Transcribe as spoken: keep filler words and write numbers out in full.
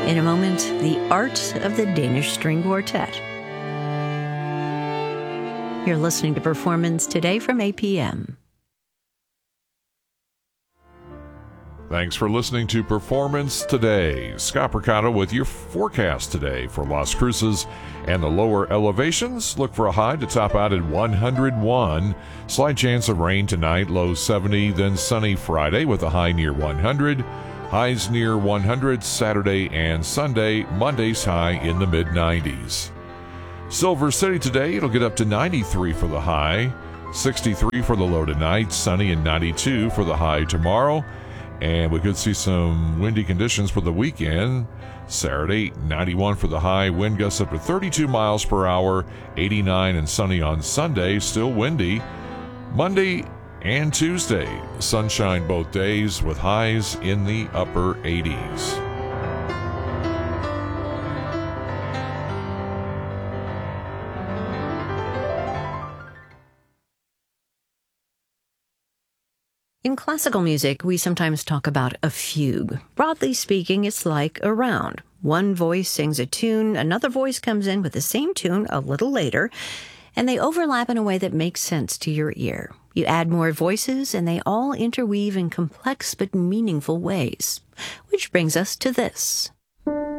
In a moment, the art of the Danish String Quartet. You're listening to Performance Today from A P M. Thanks for listening to Performance Today. Scott Percato with your forecast today for Las Cruces and the lower elevations. Look for a high to top out at one hundred one. Slight chance of rain tonight, low seventy, then sunny Friday with a high near one hundred. Highs near one hundred Saturday and Sunday. Monday's high in the mid nineties. Silver City today, it'll get up to ninety-three for the high, sixty-three for the low tonight, sunny and ninety-two for the high tomorrow. And we could see some windy conditions for the weekend. Saturday, ninety-one for the high, wind gusts up to thirty-two miles per hour, eighty-nine and sunny on Sunday, still windy. Monday and Tuesday, sunshine both days with highs in the upper eighties. In classical music, we sometimes talk about a fugue. Broadly speaking, it's like a round. One voice sings a tune, another voice comes in with the same tune a little later, and they overlap in a way that makes sense to your ear. You add more voices, and they all interweave in complex but meaningful ways. Which brings us to this.